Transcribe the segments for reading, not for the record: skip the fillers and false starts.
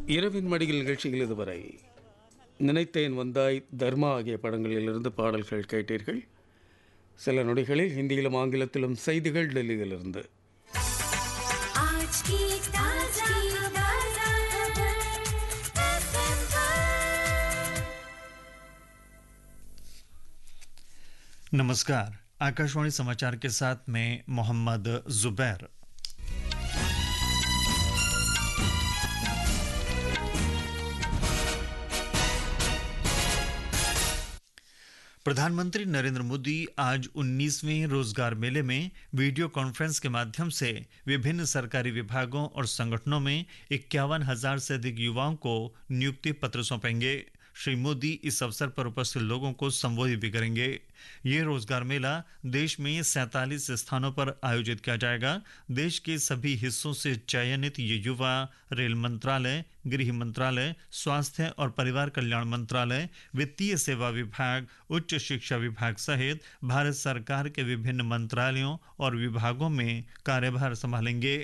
இரவின் மடியில் நிகழ்ச்சியில் இதுவரை நினைத்தேன் வந்தாய், தர்மா ஆகிய படங்களிலிருந்து பாடல்கள் கேட்டீர்கள். சில நொடிகளில் ஹிந்தியிலும் ஆங்கிலத்திலும் செய்திகள் டெல்லியிலிருந்து. नमस्कार, आकाशवाणी समाचार के साथ मैं मोहम्मद जुबैर। प्रधानमंत्री नरेंद्र मोदी आज 19वें रोजगार मेले में वीडियो कॉन्फ्रेंस के माध्यम से विभिन्न सरकारी विभागों और संगठनों में 51,000 से अधिक युवाओं को नियुक्ति पत्र सौंपेंगे। श्री मोदी इस अवसर पर उपस्थित लोगों को संबोधित भी करेंगे। ये रोजगार मेला देश में 47 स्थानों पर आयोजित किया जाएगा। देश के सभी हिस्सों से चयनित ये युवा रेल मंत्रालय, गृह मंत्रालय, स्वास्थ्य और परिवार कल्याण मंत्रालय, वित्तीय सेवा विभाग, उच्च शिक्षा विभाग सहित भारत सरकार के विभिन्न मंत्रालयों और विभागों में कार्यभार संभालेंगे।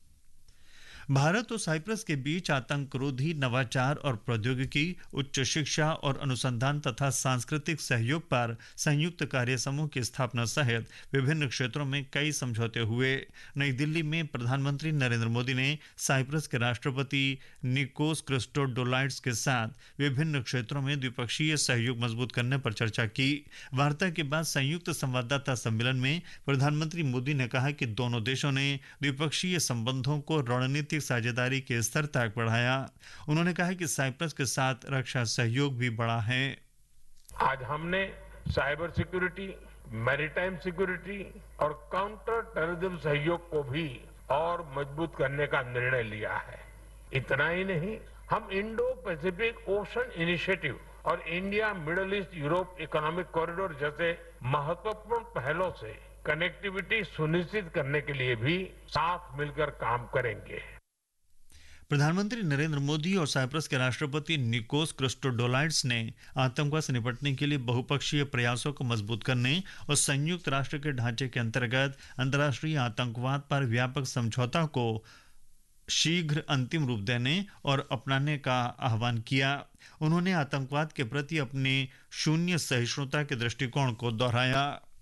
भारत और साइप्रस के बीच आतंकरोधी, नवाचार और प्रौद्योगिकी, उच्च शिक्षा और अनुसंधान तथा सांस्कृतिक सहयोग पर संयुक्त कार्य समूह की स्थापना सहित विभिन्न क्षेत्रों में कई समझौते हुए। नई दिल्ली में प्रधानमंत्री नरेंद्र मोदी ने साइप्रस के राष्ट्रपति निकोस क्रिस्टोडोलाइड्स के साथ विभिन्न क्षेत्रों में द्विपक्षीय सहयोग मजबूत करने पर चर्चा की। वार्ता के बाद संयुक्त संवाददाता सम्मेलन में प्रधानमंत्री मोदी ने कहा कि दोनों देशों ने द्विपक्षीय संबंधों को रणनीतिक साझेदारी के स्तर तक बढ़ाया। उन्होंने कहा कि साइप्रस के साथ रक्षा सहयोग भी बढ़ा है। आज हमने साइबर सिक्योरिटी, मैरीटाइम सिक्योरिटी और काउंटर टेररिज्म सहयोग को भी और मजबूत करने का निर्णय लिया है। इतना ही नहीं, हम इंडो पैसिफिक ओशन इनिशिएटिव और India middle east Europe economic corridor जैसे महत्वपूर्ण पहलों से कनेक्टिविटी सुनिश्चित करने के लिए भी साथ मिलकर काम करेंगे। प्रधानमंत्री नरेंद्र मोदी और साइप्रस के राष्ट्रपति निकोस क्रिस्टोडोलाइड्स ने आतंकवाद से निपटने के लिए बहुपक्षीय प्रयासों को मजबूत करने और संयुक्त राष्ट्र के ढांचे के अंतर्गत अंतर्राष्ट्रीय आतंकवाद पर व्यापक समझौता को शीघ्र अंतिम रूप देने और अपनाने का आह्वान किया। उन्होंने आतंकवाद के प्रति अपने शून्य सहिष्णुता के दृष्टिकोण को दोहराया।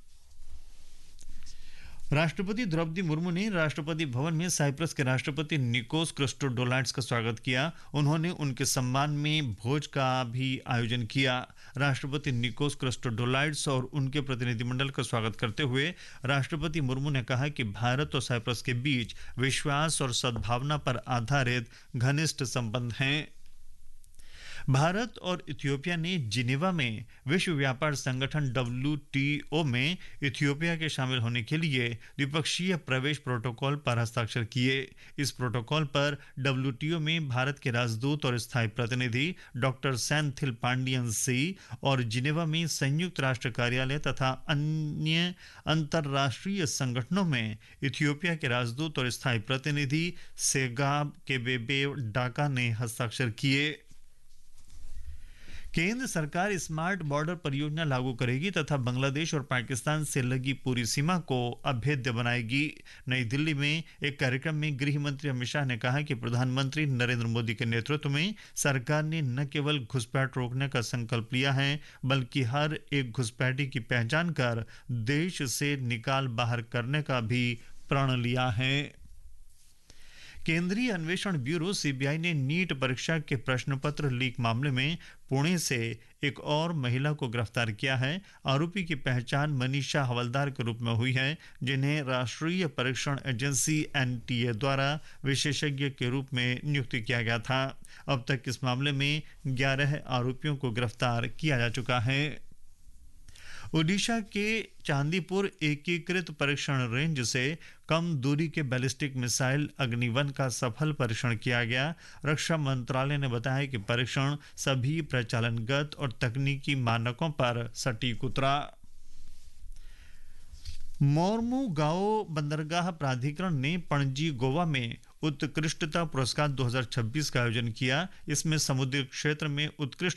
राष्ट्रपति द्रौपदी मुर्मू ने राष्ट्रपति भवन में साइप्रस के राष्ट्रपति निकोस क्रिस्टोडोलाइड्स का स्वागत किया। उन्होंने उनके सम्मान में भोज का भी आयोजन किया। राष्ट्रपति निकोस क्रिस्टोडोलाइड्स और उनके प्रतिनिधिमंडल का स्वागत करते हुए राष्ट्रपति मुर्मू ने कहा कि भारत और साइप्रस के बीच विश्वास और सद्भावना पर आधारित घनिष्ठ संबंध हैं। भारत और इथियोपिया ने जिनेवा में विश्व व्यापार संगठन WTO में इथियोपिया के शामिल होने के लिए द्विपक्षीय प्रवेश प्रोटोकॉल पर हस्ताक्षर किए। इस प्रोटोकॉल पर WTO में भारत के राजदूत और स्थायी प्रतिनिधि डॉक्टर सेंथिल पांडियन सी और जिनेवा में संयुक्त राष्ट्र कार्यालय तथा अन्य अंतर्राष्ट्रीय संगठनों में इथियोपिया के राजदूत और स्थायी प्रतिनिधि सेगाब केबेबे डाका ने हस्ताक्षर किए। केंद्र सरकार स्मार्ट बॉर्डर परियोजना लागू करेगी तथा बांग्लादेश और पाकिस्तान से लगी पूरी सीमा को अभेद्य बनाएगी। नई दिल्ली में एक कार्यक्रम में गृह मंत्री अमित शाह ने कहा कि प्रधानमंत्री नरेंद्र मोदी के नेतृत्व में सरकार ने न केवल घुसपैठ रोकने का संकल्प लिया है, बल्कि हर एक घुसपैठी की पहचान कर देश से निकाल बाहर करने का भी प्रण लिया है। केंद्रीय अन्वेषण ब्यूरो CBI ने नीट परीक्षा के प्रश्न पत्र लीक मामले में पुणे से एक और महिला को गिरफ्तार किया है। आरोपी की पहचान मनीषा हवलदार के रूप में हुई है, जिन्हें राष्ट्रीय परीक्षण एजेंसी NTA द्वारा विशेषज्ञ के रूप में नियुक्त किया गया था। अब तक इस मामले में 11 आरोपियों को गिरफ्तार किया जा चुका है। ओडिशा के चांदीपुर एकीकृत परीक्षण रेंज से कम दूरी के बैलिस्टिक मिसाइल अग्नि-1 का सफल परीक्षण किया गया। रक्षा मंत्रालय ने बताया कि परीक्षण सभी प्रचालनगत और तकनीकी मानकों पर सटीक उतरा। मोर्मुगाओ बंदरगाह प्राधिकरण ने पणजी गोवा में उत्कृष्टता पुरस्कार 2026 का आयोजन किया। इसमें समुद्री क्षेत्र में उत्कृष्ट